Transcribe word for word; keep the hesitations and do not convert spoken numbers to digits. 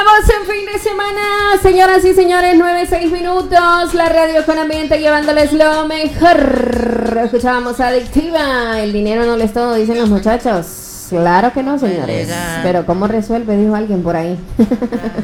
Estamos en fin de semana, señoras y señores, nueve, seis minutos, la radio con ambiente llevándoles lo mejor. Escuchábamos Adictiva, el dinero no les todo, dicen los muchachos. Claro que no, señores, pero ¿cómo resuelve? Dijo alguien por ahí.